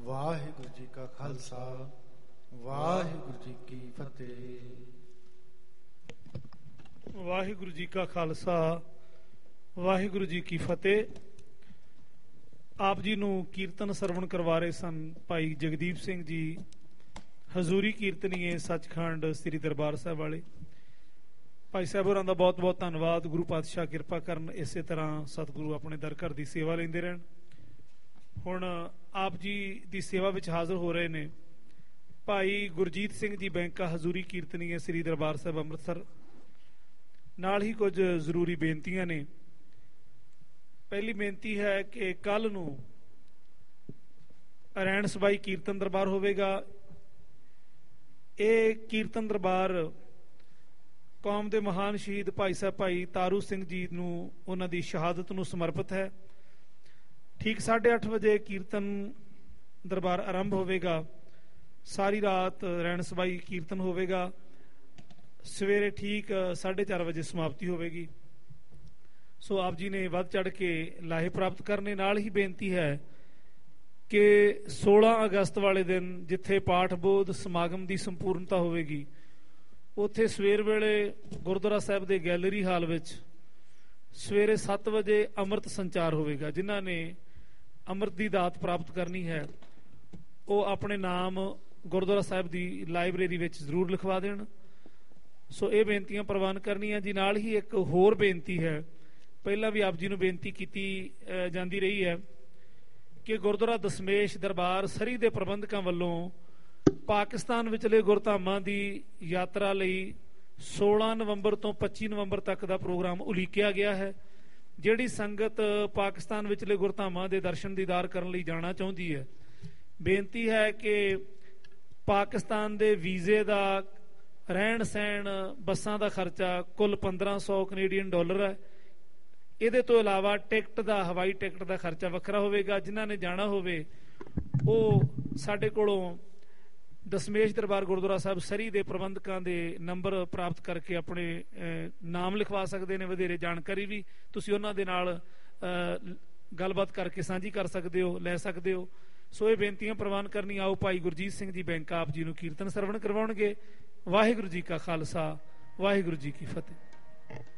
ਵਾਹਿਗੁਰੂ ਜੀ ਕਾ ਖਾਲਸਾ, ਵਾਹਿਗੁਰੂ ਜੀ ਕੀ ਫਤਿਹ। ਵਾਹਿਗੁਰੂ ਜੀ ਕਾ ਖਾਲਸਾ, ਵਾਹਿਗੁਰੂ ਜੀ ਕੀ ਫਤਿਹ। ਆਪ ਜੀ ਨੂੰ ਕੀਰਤਨ ਸਰਵਣ ਕਰਵਾ ਰਹੇ ਸਨ ਭਾਈ ਜਗਦੀਪ ਸਿੰਘ ਜੀ, ਹਜ਼ੂਰੀ ਕੀਰਤਨੀਏ ਸੱਚਖੰਡ ਸ੍ਰੀ ਦਰਬਾਰ ਸਾਹਿਬ ਵਾਲੇ। ਭਾਈ ਸਾਹਿਬ ਹੋਰਾਂ ਦਾ ਬਹੁਤ ਬਹੁਤ ਧੰਨਵਾਦ। ਗੁਰੂ ਪਾਤਸ਼ਾਹ ਕਿਰਪਾ ਕਰਨ, ਇਸੇ ਤਰ੍ਹਾਂ ਸਤਿਗੁਰੂ ਆਪਣੇ ਦਰ ਘਰ ਦੀ ਸੇਵਾ ਲੈਂਦੇ ਰਹਿਣ। ਹੁਣ ਆਪ ਜੀ ਦੀ ਸੇਵਾ ਵਿੱਚ ਹਾਜ਼ਰ ਹੋ ਰਹੇ ਨੇ ਭਾਈ ਗੁਰਜੀਤ ਸਿੰਘ ਜੀ ਬੈਂਕਾ, ਹਜ਼ੂਰੀ ਕੀਰਤਨੀਏ ਸ੍ਰੀ ਦਰਬਾਰ ਸਾਹਿਬ ਅੰਮ੍ਰਿਤਸਰ। ਨਾਲ ਹੀ ਕੁਝ ਜ਼ਰੂਰੀ ਬੇਨਤੀਆਂ ਨੇ। ਪਹਿਲੀ ਬੇਨਤੀ ਹੈ ਕਿ ਕੱਲ ਨੂੰ ਰੈਣ ਸਬਾਈ ਕੀਰਤਨ ਦਰਬਾਰ ਹੋਵੇਗਾ। ਇਹ ਕੀਰਤਨ ਦਰਬਾਰ ਕੌਮ ਦੇ ਮਹਾਨ ਸ਼ਹੀਦ ਭਾਈ ਸਾਹਿਬ ਭਾਈ ਤਾਰੂ ਸਿੰਘ ਜੀ ਨੂੰ, ਉਹਨਾਂ ਦੀ ਸ਼ਹਾਦਤ ਨੂੰ ਸਮਰਪਿਤ ਹੈ। ਠੀਕ 8:30 ਵਜੇ ਕੀਰਤਨ ਦਰਬਾਰ ਆਰੰਭ ਹੋਵੇਗਾ। ਸਾਰੀ ਰਾਤ ਰੈਣ ਸਬਾਈ ਕੀਰਤਨ ਹੋਵੇਗਾ। ਸਵੇਰੇ ਠੀਕ 4:30 ਵਜੇ ਸਮਾਪਤੀ ਹੋਵੇਗੀ। ਸੋ ਆਪ ਜੀ ਨੇ ਵੱਧ ਚੜ੍ਹ ਕੇ ਲਾਹੇ ਪ੍ਰਾਪਤ ਕਰਨੇ। ਨਾਲ ਹੀ ਬੇਨਤੀ ਹੈ ਕਿ 16 ਅਗਸਤ ਵਾਲੇ ਦਿਨ ਜਿੱਥੇ ਪਾਠ ਬੋਧ ਸਮਾਗਮ ਦੀ ਸੰਪੂਰਨਤਾ ਹੋਵੇਗੀ, ਉੱਥੇ ਸਵੇਰ ਵੇਲੇ ਗੁਰਦੁਆਰਾ ਸਾਹਿਬ ਦੇ ਗੈਲਰੀ ਹਾਲ ਵਿੱਚ ਸਵੇਰੇ 7 ਵਜੇ ਅੰਮ੍ਰਿਤ ਸੰਚਾਰ ਹੋਵੇਗਾ। ਜਿਨ੍ਹਾਂ ਨੇ ਅੰਮ੍ਰਿਤ ਦੀ ਦਾਤ ਪ੍ਰਾਪਤ ਕਰਨੀ ਹੈ ਉਹ ਆਪਣੇ ਨਾਮ ਗੁਰਦੁਆਰਾ ਸਾਹਿਬ ਦੀ ਲਾਇਬ੍ਰੇਰੀ ਵਿੱਚ ਜ਼ਰੂਰ ਲਿਖਵਾ ਦੇਣ। ਸੋ ਇਹ ਬੇਨਤੀਆਂ ਪ੍ਰਵਾਨ ਕਰਨੀਆਂ ਜੀ। ਨਾਲ ਹੀ ਇੱਕ ਹੋਰ ਬੇਨਤੀ ਹੈ, ਪਹਿਲਾਂ ਵੀ ਆਪ ਜੀ ਨੂੰ ਬੇਨਤੀ ਕੀਤੀ ਜਾਂਦੀ ਰਹੀ ਹੈ ਕਿ ਗੁਰਦੁਆਰਾ ਦਸਮੇਸ਼ ਦਰਬਾਰ ਸਰੀ ਦੇ ਪ੍ਰਬੰਧਕਾਂ ਵੱਲੋਂ ਪਾਕਿਸਤਾਨ ਵਿਚਲੇ ਗੁਰਧਾਮਾਂ ਦੀ ਯਾਤਰਾ ਲਈ 16 ਨਵੰਬਰ ਤੋਂ 25 ਨਵੰਬਰ ਤੱਕ ਦਾ ਪ੍ਰੋਗਰਾਮ ਉਲੀਕਿਆ ਗਿਆ ਹੈ। ਜਿਹੜੀ ਸੰਗਤ ਪਾਕਿਸਤਾਨ ਵਿਚਲੇ ਗੁਰਧਾਮਾਂ ਦੇ ਦਰਸ਼ਨ ਦੀਦਾਰ ਕਰਨ ਲਈ ਜਾਣਾ ਚਾਹੁੰਦੀ ਹੈ, ਬੇਨਤੀ ਹੈ ਕਿ ਪਾਕਿਸਤਾਨ ਦੇ ਵੀਜ਼ੇ ਦਾ, ਰਹਿਣ ਸਹਿਣ, ਬੱਸਾਂ ਦਾ ਖਰਚਾ ਕੁੱਲ 1500 ਕੈਨੇਡੀਅਨ ਡਾਲਰ ਹੈ। ਇਹਦੇ ਤੋਂ ਇਲਾਵਾ ਟਿਕਟ ਦਾ, ਹਵਾਈ ਟਿਕਟ ਦਾ ਖਰਚਾ ਵੱਖਰਾ ਹੋਵੇਗਾ। ਜਿਨ੍ਹਾਂ ਨੇ ਜਾਣਾ ਹੋਵੇ ਉਹ ਸਾਡੇ ਕੋਲੋਂ ਦਸਮੇਸ਼ ਦਰਬਾਰ ਗੁਰਦੁਆਰਾ ਸਾਹਿਬ ਸਰੀ ਦੇ ਪ੍ਰਬੰਧਕਾਂ ਦੇ ਨੰਬਰ ਪ੍ਰਾਪਤ ਕਰਕੇ ਆਪਣੇ ਨਾਮ ਲਿਖਵਾ ਸਕਦੇ ਨੇ। ਵਧੇਰੇ ਜਾਣਕਾਰੀ ਵੀ ਤੁਸੀਂ ਉਹਨਾਂ ਦੇ ਨਾਲ ਗੱਲਬਾਤ ਕਰਕੇ ਸਾਂਝੀ ਕਰ ਸਕਦੇ ਹੋ, ਲੈ ਸਕਦੇ ਹੋ। ਸੋ ਇਹ ਬੇਨਤੀਆਂ ਪ੍ਰਵਾਨ ਕਰਨੀ। ਆਓ ਭਾਈ ਗੁਰਜੀਤ ਸਿੰਘ ਜੀ ਬੈਂਕਾ ਆਪ ਜੀ ਨੂੰ ਕੀਰਤਨ ਸਰਵਣ ਕਰਵਾਉਣਗੇ। ਵਾਹਿਗੁਰੂ ਜੀ ਕਾ ਖਾਲਸਾ, ਵਾਹਿਗੁਰੂ ਜੀ ਕੀ ਫਤਿਹ।